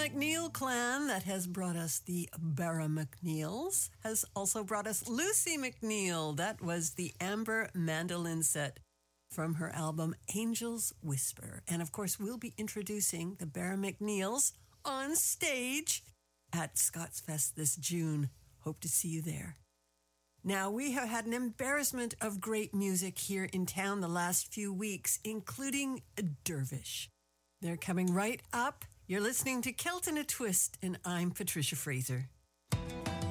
McNeil clan that has brought us the Barra McNeils has also brought us Lucy McNeil. That was the Amber Mandolin set from her album Angel's Whisper. And of course, we'll be introducing the Barra McNeils on stage at Scottsfest this June. Hope to see you there. Now, we have had an embarrassment of great music here in town the last few weeks, including Dervish. They're coming right up. You're listening to Celt in a Twist, and I'm Patricia Fraser.